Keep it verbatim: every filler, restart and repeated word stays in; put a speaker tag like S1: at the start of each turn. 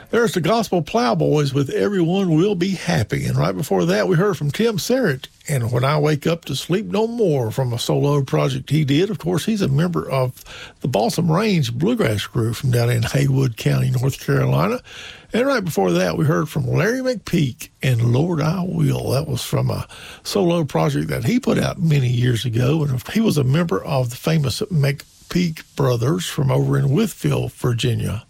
S1: There's the Gospel Plowboys with Everyone Will Be Happy. And right before that, we heard from Tim Serrett and When I Wake Up to Sleep No More from a solo project he did. Of course, he's a member of the Balsam Range Bluegrass Crew from down in Haywood County, North Carolina. And right before that, we heard from Larry McPeak and Lord I Will. That was from a solo project that he put out many years ago. And he was a member of the famous McPeak Brothers from over in Withfield, Virginia.